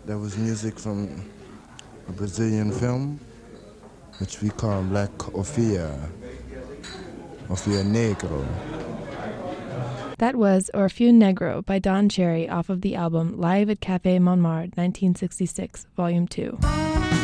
That was music from a Brazilian film, which we call Black Orfea, Orfea Negro. That was Orfeo Negro by Don Cherry off of the album Live at Café Montmartre 1966, Volume 2.